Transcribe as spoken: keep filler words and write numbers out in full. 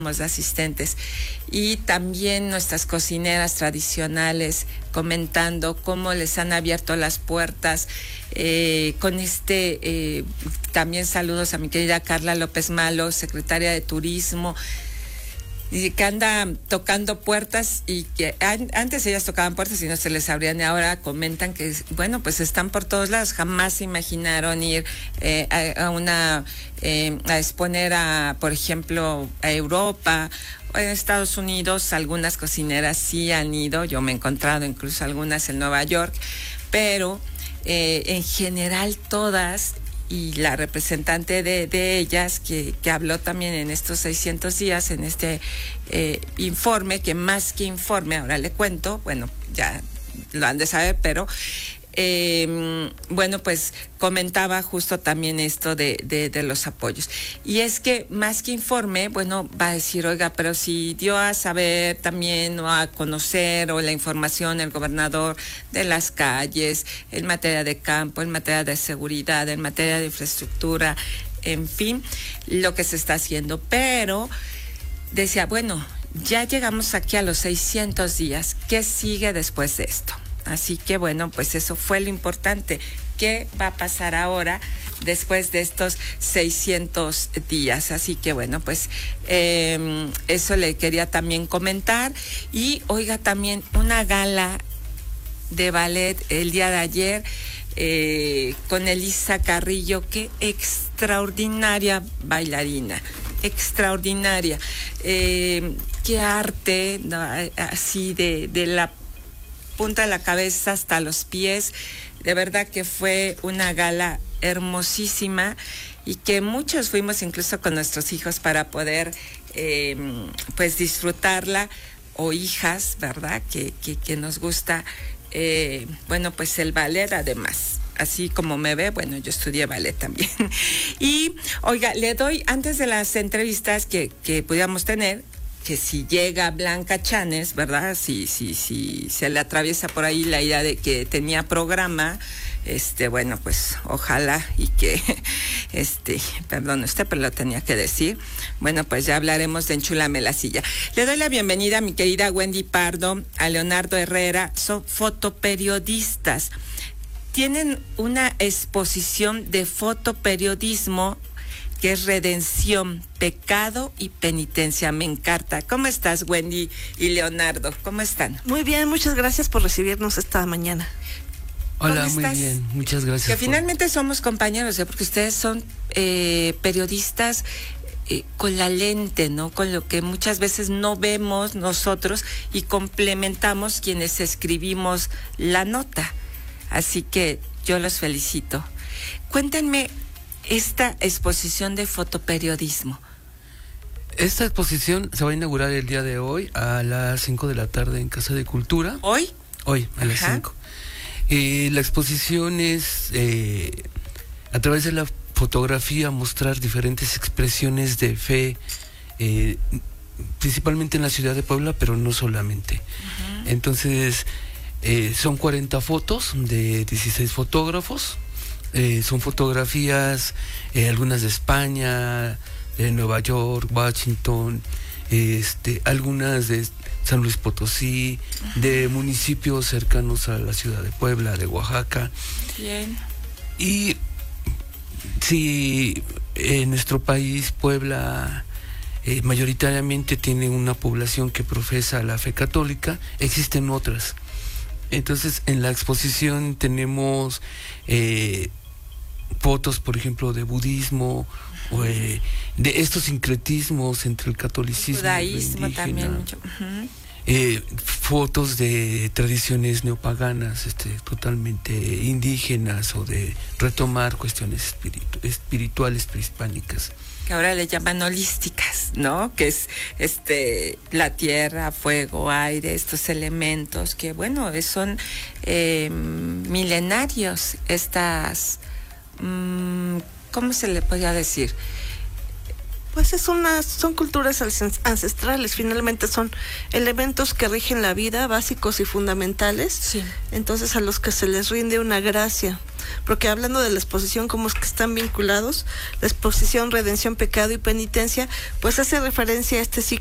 de asistentes, y también nuestras cocineras tradicionales comentando cómo les han abierto las puertas eh, con este, eh, también saludos a mi querida Carla López Malo, secretaria de Turismo, y que anda tocando puertas, y que an, antes ellas tocaban puertas y no se les abrían, y ahora comentan que, bueno, pues están por todos lados. Jamás se imaginaron ir eh, a, a una, eh, a exponer a, por ejemplo, a Europa, en Estados Unidos. Algunas cocineras sí han ido, yo me he encontrado incluso algunas en Nueva York, pero eh, en general todas, y la representante de, de ellas, que, que habló también en estos seiscientos días, en este eh, informe, que más que informe, ahora le cuento, bueno, ya lo han de saber, pero eh, bueno, pues comentaba justo también esto de, de, de los apoyos. Y es que más que informe, bueno, va a decir, oiga, pero si dio a saber también o a conocer o la información el gobernador de las calles, en materia de campo, en materia de seguridad, en materia de infraestructura, en fin, lo que se está haciendo. Pero decía, bueno, ya llegamos aquí a los seiscientos días, ¿qué sigue después de esto? Así que bueno, pues eso fue lo importante. ¿Qué va a pasar ahora después de estos seiscientos días? Así que bueno, pues eh, eso le quería también comentar. Y oiga, también una gala de ballet el día de ayer eh, con Elisa Carrillo. Qué extraordinaria bailarina, extraordinaria. Eh, qué arte, ¿no? Así de, de la punta de la cabeza hasta los pies. De verdad que fue una gala hermosísima, y que muchos fuimos incluso con nuestros hijos para poder eh, pues disfrutarla, o hijas, ¿verdad? Que, que, que nos gusta, eh, bueno, pues el ballet además. Así como me ve, bueno, yo estudié ballet también. Y, oiga, le doy, antes de las entrevistas que, que pudiéramos tener, que si llega Blanca Chanes, ¿verdad? Si, si, si se le atraviesa por ahí la idea de que tenía programa, este, bueno, pues ojalá y que, este, perdón usted, pero lo tenía que decir. Bueno, pues ya hablaremos de Enchúlame la silla. Le doy la bienvenida a mi querida Wendy Pardo, a Leonardo Herrera, son fotoperiodistas. Tienen una exposición de fotoperiodismo que es Redención, Pecado y Penitencia. Me encanta. ¿Cómo estás, Wendy y Leonardo? ¿Cómo están? Muy bien, muchas gracias por recibirnos esta mañana. Hola, muy bien, muchas gracias. Que por... finalmente somos compañeros, ¿eh? Porque ustedes son eh, periodistas eh, con la lente, ¿no? Con lo que muchas veces no vemos nosotros y complementamos quienes escribimos la nota. Así que yo los felicito. Cuéntenme esta exposición de fotoperiodismo. Esta exposición se va a inaugurar el día de hoy a las cinco de la tarde en Casa de Cultura. ¿Hoy? Hoy, a las cinco. Eh, la exposición es, eh, a través de la fotografía, mostrar diferentes expresiones de fe, eh, principalmente en la ciudad de Puebla, pero no solamente. Uh-huh. Entonces, eh, son cuarenta fotos de dieciséis fotógrafos. Eh, son fotografías, eh, algunas de España, de Nueva York, Washington, este, algunas de San Luis Potosí, uh-huh, de municipios cercanos a la ciudad de Puebla, de Oaxaca. Bien. Y si en nuestro país, Puebla, eh, mayoritariamente tiene una población que profesa la fe católica, existen otras. Entonces, en la exposición tenemos eh, fotos, por ejemplo, de budismo, o, eh, de estos sincretismos entre el catolicismo, el judaísmo también mucho. Uh-huh. eh, fotos de tradiciones neopaganas, este, totalmente indígenas, o de retomar cuestiones espiritu espirituales prehispánicas. Que ahora le llaman holísticas, ¿no? Que es este la tierra, fuego, aire, estos elementos que, bueno, son eh, milenarios, estas, mmm, ¿cómo se le podría decir? Pues es una, son culturas ancestrales, finalmente son elementos que rigen la vida, básicos y fundamentales, sí. Entonces a los que se les rinde una gracia, porque hablando de la exposición, como es que están vinculados, la exposición, redención, pecado y penitencia, pues hace referencia a este ciclo